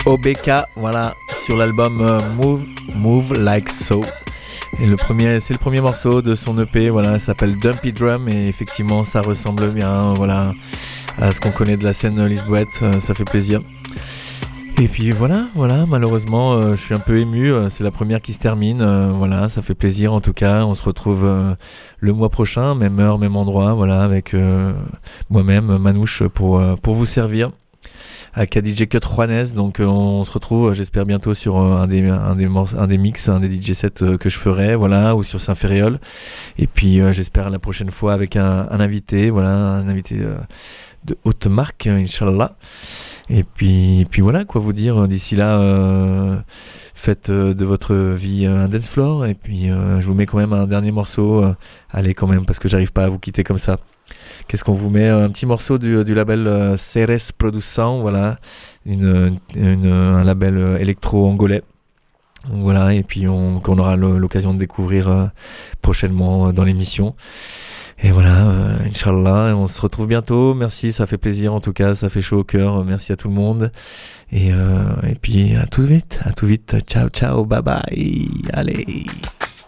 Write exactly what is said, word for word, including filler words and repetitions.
O B K, voilà, sur l'album euh, Move, Move Like So. Et le premier, c'est le premier morceau de son E P, voilà, ça s'appelle Dumpy Drum et effectivement ça ressemble bien, voilà, à ce qu'on connaît de la scène lisboète, euh, ça fait plaisir. Et puis voilà, voilà, malheureusement, euh, je suis un peu ému, euh, c'est la première qui se termine, euh, voilà, ça fait plaisir en tout cas, on se retrouve euh, le mois prochain, même heure, même endroit, voilà, avec euh, moi-même, Manouche, pour, euh, pour vous servir. Avec D J Cut Juanes, donc euh, on se retrouve, euh, j'espère bientôt sur euh, un des un des mor- un des mix, un des D J sets euh, que je ferai, voilà, ou sur Saint-Ferréol. Et puis euh, j'espère la prochaine fois avec un, un invité, voilà, un invité euh, de haute marque, euh, Inch'Allah. Et puis, et puis voilà, quoi vous dire. D'ici là, euh, faites euh, de votre vie euh, un dance floor. Et puis euh, je vous mets quand même un dernier morceau. Euh, allez quand même, parce que j'arrive pas à vous quitter comme ça. Qu'est-ce qu'on vous met? Un petit morceau du, du label euh, Ceres Produção, voilà, une, une, un label euh, électro-angolais. Voilà, et puis on, qu'on aura le, l'occasion de découvrir euh, prochainement euh, dans l'émission. Et voilà, euh, Inch'Allah, on se retrouve bientôt. Merci, ça fait plaisir en tout cas, ça fait chaud au cœur. Merci à tout le monde. Et, euh, et puis à tout vite, à tout vite. Ciao, ciao, bye bye. Allez.